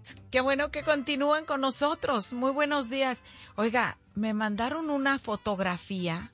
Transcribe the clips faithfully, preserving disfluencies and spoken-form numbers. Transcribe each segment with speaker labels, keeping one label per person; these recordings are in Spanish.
Speaker 1: Qué bueno que continúan con nosotros. Muy buenos días. Oiga, me mandaron una fotografía.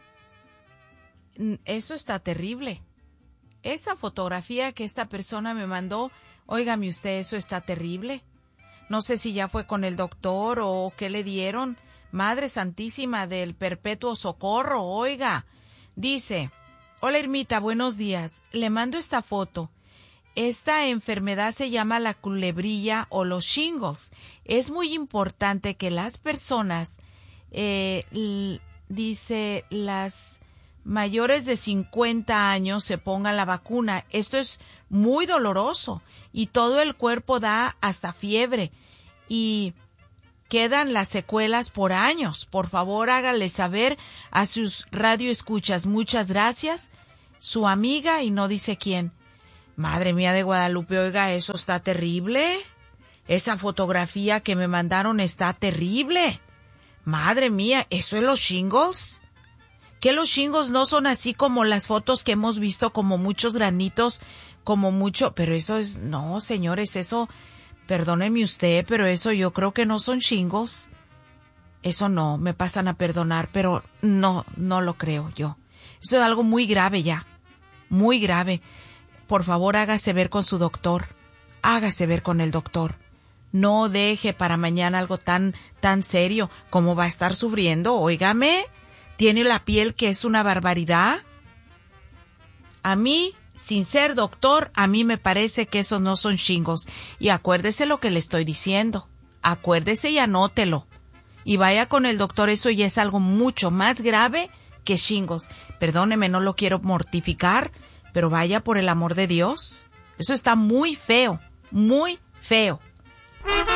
Speaker 1: Eso está terrible. Esa fotografía que esta persona me mandó, óigame usted, eso está terrible. No sé si ya fue con el doctor o qué le dieron. Madre Santísima del Perpetuo Socorro, oiga. Dice, hola Irmita, buenos días. Le mando esta foto. Esta enfermedad se llama la culebrilla o los shingles. Es muy importante que las personas, eh, l- dice, las mayores de cincuenta años se pongan la vacuna. Esto es muy doloroso y todo el cuerpo da hasta fiebre y quedan las secuelas por años. Por favor, hágale saber a sus radioescuchas. Muchas gracias. Su amiga y no dice quién. Madre mía de Guadalupe, oiga, eso está terrible. Esa fotografía que me mandaron está terrible. Madre mía, ¿eso es los shingles? ¿Que los shingles no son así como las fotos que hemos visto, como muchos granitos, como mucho? Pero eso es, no, señores, eso, perdóneme usted, pero eso yo creo que no son shingles. Eso no, me pasan a perdonar, pero no, no lo creo yo. Eso es algo muy grave ya, muy grave. Por favor, hágase ver con su doctor. Hágase ver con el doctor. No deje para mañana algo tan, tan serio como va a estar sufriendo. Óigame, tiene la piel que es una barbaridad. A mí, sin ser doctor, a mí me parece que esos no son shingles. Y acuérdese lo que le estoy diciendo. Acuérdese y anótelo. Y vaya con el doctor, eso ya es algo mucho más grave que shingles. Perdóneme, no lo quiero mortificar, pero vaya por el amor de Dios. Eso está muy feo, muy feo.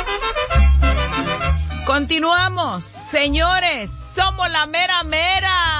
Speaker 1: Continuamos, señores, somos la mera mera.